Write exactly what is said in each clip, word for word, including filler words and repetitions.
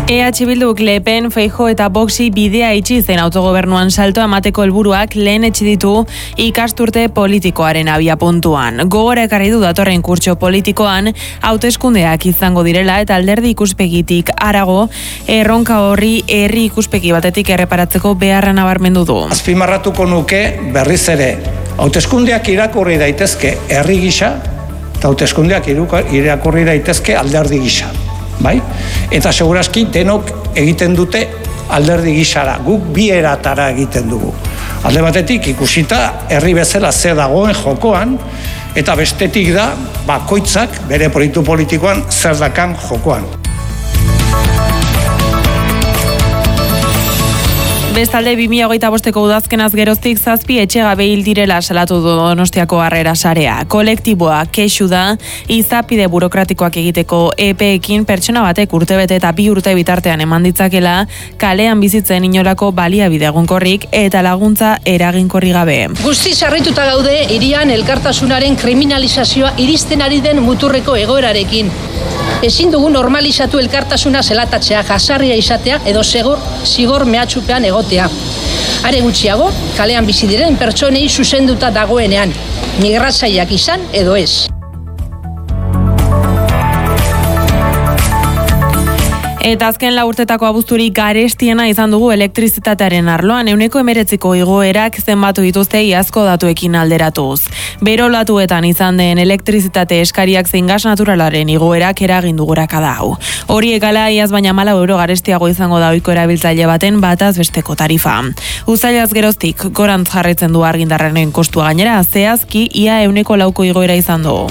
E H Bilduk Le Pen, Feijóo eta Voxi bidea itxi zen autogobernuan salto emateko helburuak lehen etsi ditu ikasturte politikoaren abiapuntuan. Gogora ekarri du datorren kurtso politikoan hauteskundeak izango direla eta alderdi ikuspegitik harago erronka horri herri ikuspegi batetik erreparatzeko beharra nabarmendu du. Azpimarratuko nuke berriz ere hauteskundeak irakurri daitezke herri gisa eta hauteskundeak irakurri daitezke alderdi gisa. Bai? Eta segurazki denok egiten dute alderdi gisara, guk bi eratara egiten dugu. Alde batetik ikusita herri bezala ze dagoen jokoan, eta bestetik da bakoitzak bere proiektu politikoan zer dakan jokoan. Bestalde, bi mila hogeita bosteko udazkenaz geroztik zazpi etxegabe hil direla salatu du Donostiako Harrera Sarea. Kolektiboa kexu da, izapide burokratikoak egiteko epeekin pertsona batek urtebete eta bi urte bitartean eman ditzakela kalean bizitzen inolako baliabide egonkorrik eta laguntza eraginkorri gabe. Guztiz harrituta gaude hirian elkartasunaren kriminalizazioa iristen ari den muturreko egoerarekin. Ezin dugu normalizatu elkartasuna zelatatzea, jasarria izatea edo segor, zigor mehatxupean egotea. Are gutxiago, kalean bizi diren pertsonei zuzenduta dagoenean, migratzaileak izan edo ez. Eta azken lau urtetako abuzturik garestiena izan dugu elektrizitatearen arloan, ehuneko hemeretziko igoerak zenbatu dituzte iazko datuekin alderatuz. Berolatuetan izan den elektrizitate eskariak zein gas naturalaren igoerak eragin du gorakada hau. Horiek hala iaz baina hamalau euro garestiago izango da ohiko erabiltzaile baten bataz besteko tarifa. Uzailaz geroztik gorantz jarraitzen du argindarraren kostua gainera, zehazki ia ehuneko lauko igoera izan du.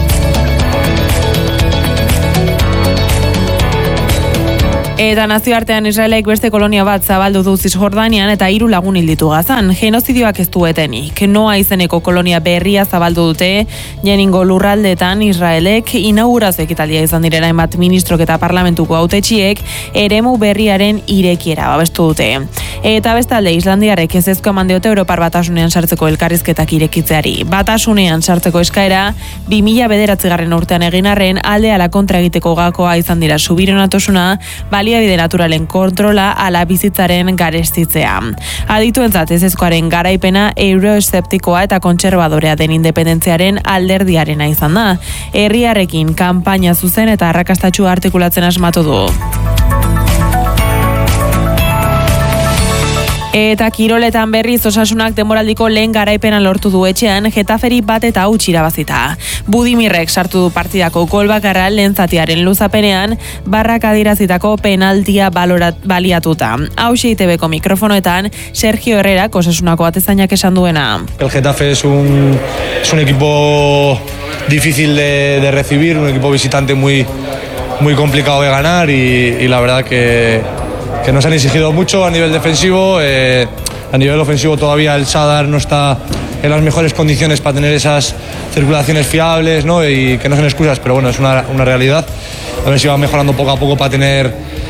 Eta nazioartean Israelek beste kolonia bat zabaldu du Zisjordanian eta hiru lagun hil ditu Gazan. Genozidioak ez du etenik. Noa izeneko kolonia berria zabaldu dute Jeningo lurraldetan Israelek inaugurazio ekitaldia izan direla hainbat ministrok eta parlamentuko hautetsiek eremu berriaren irekiera babestu dute. Eta bestalde Islandiarrek ezezko eman diote Europar Batasunean sartzeko elkarrizketak irekitzeari. Batasunean sartzeko eskaera bi mila bederatzigarren urtean egin arren alde ala kontra egiteko gakoa izan dira subiranotasuna, baliabide naturalen kontrola ala bizitzaren garestitzea. Adituentzat ezezkoaren garaipena euroeszeptikoa eta kontserbadorea den independentziaren alderdiarena izan da. Herriarrekin kanpaina zuzen eta arrakastatsu artikulatzen asmatu du. Eta kiroletan berriz Osasunak denboraldiko lehen garaipena lortu du etxean, Getaferi bat eta huts irabazita. Budimirrek sartu du partidako gol bakarra lehen zatiaren luzapenean, barrak adirazitako penaltia balorat, baliatuta. Hauxe I T Bko mikrofonoetan, Sergio Herrerak Osasunako atezainak esan duena. El Getafe es un, es un equipo difícil de, de recibir, un equipo visitante muy, muy complicado de ganar y, y la verdad que que nos han exigido mucho a nivel defensivo, eh, a nivel ofensivo todavía el Sadar no está en las mejores condiciones para tener esas circulaciones fiables, ¿no? Y que no son excusas, pero bueno, es una, una realidad. A ver si va mejorando poco a poco para tener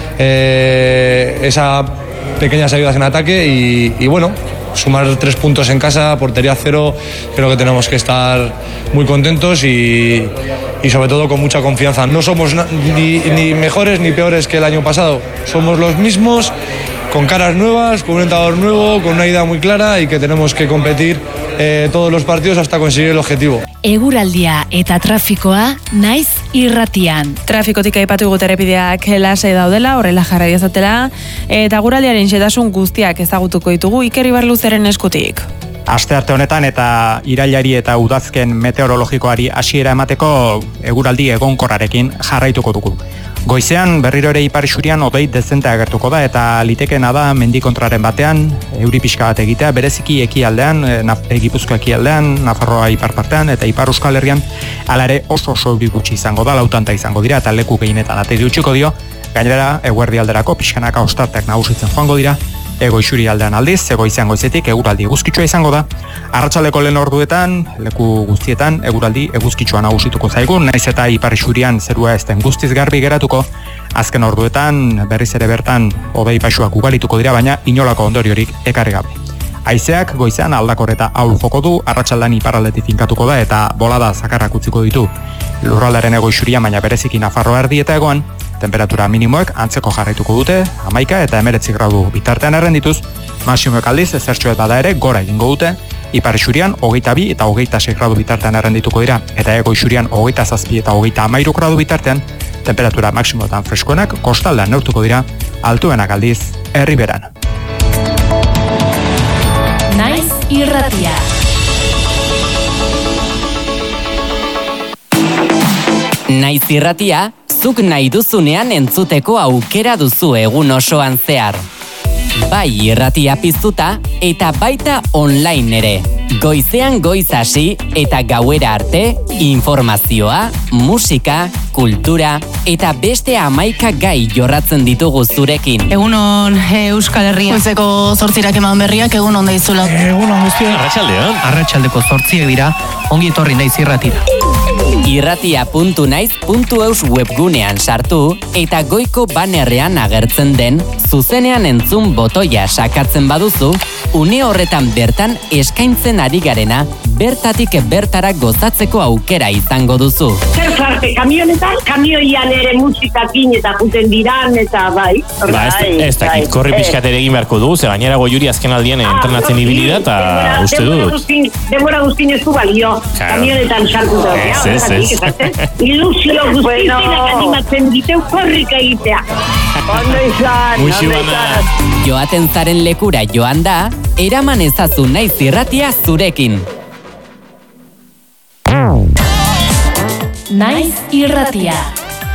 eh, esas pequeñas ayudas en ataque y, y bueno, sumar tres puntos en casa, portería cero, creo que tenemos que estar muy contentos y, y sobre todo con mucha confianza. No somos ni, ni mejores ni peores que el año pasado, somos los mismos, con caras nuevas, con un entrenador nuevo, con una idea muy clara y que tenemos que competir eh, todos los partidos hasta conseguir el objetivo. Eguraldia eta trafikoa naiz irratian. Trafikotik aipatu gut errepideak lasai daudela, horrela jarrai dezatela, eta guraldiaren xehetasun guztiak ezagutuko ditugu Iker Ibarluzeren eskutik. Astearte honetan eta irailari eta udazken meteorologikoari hasiera emateko eguraldi egonkorrarekin jarraituko dugu. Goizean berriro ere ipar isurian hodei dezente agertuko da eta litekeena da mendikontraren batean euri pixka bat egitea, bereziki ekialdean, e, Gipuzkoa ekialdean, Nafarroa ipar partean eta ipar Euskal Herrian hala ere oso oso euri gutxi izango da, lautanta izango dira eta leku gehienetan ateri utziko dio. Gainera eguerdi alderako pixkanaka ostarteak nagusitzen joango dira. Ego isuri aldean aldiz, egoizean goizetik eguraldi eguzkitsua izango da. Arratsaldeko lehen orduetan, leku guztietan eguraldi eguzkitsua nagusituko zaigu, naiz eta ipar isurian zerua ez den guztiz garbi geratuko. Azken orduetan berriz ere bertan hodei paisuak ugarituko dira, baina inolako ondoriorik ekarri gabe. Haizeak goizean aldakor eta ahul joko du, arratsaldean iparraldetik finkatuko da eta bolada zakarrak utziko ditu lurraldaren ego isurian, baina bereziki Nafarroa erdi eta egoan, Temperatura minimoek antzeko jarraituko dute, hamaika eta hemeretzi gradu bitartean errendituz, maximoek aldiz ezertxoet bada ere gora egingo dute, ipar isurian hogeita bi eta hogeita sei gradu bitartean errendituko dira, eta hego isurian hogeita zazpi eta hogeita hamairu gradu bitartean, temperatura maksimoetan freskoenak kostaldean neurtuko dira, altuenak aldiz herriberan. Naiz irratia. Naiz irratia, zuk nahi duzunean entzuteko aukera duzu egun osoan zehar. Bai irratia piztuta eta baita online ere. Goizean goiz hasi eta gauera arte informazioa, musika, kultura eta beste hamaika gai jorratzen ditugu zurekin. Egunon Euskal Herria. Goizeko zortzirak eman berriak egunon daizula. Egunon guztia. Arratsaldean. Arratsaldeko zortziak dira. Ongi etorri Naiz irratira. irratia puntu naiz puntu eus webgunean sartu eta goiko banerrean agertzen den zuzenean entzun botoia sakatzen baduzu, une horretan bertan eskaintzen ari garena bertatik bertara gozatzeko aukera izango duzu. Zer zarte, kamionetan, kamioian ere musikakin eta juten diran eta bai. Ba, ez, ez dakit, korri pixkat ere egin beharko du, ze gainera goiuri azken aldien entrenatzen ibili da, eta uste dut. Demora guztin ez du balio, kamionetan sartu da. Ez, ez, ez. Ilusio guztinak animatzen diteu korrika egitea. Ondo izan, ondo izan. Joaten zaren lekura joan da, eraman ezazu Naiz irratia zurekin. Naiz irratia.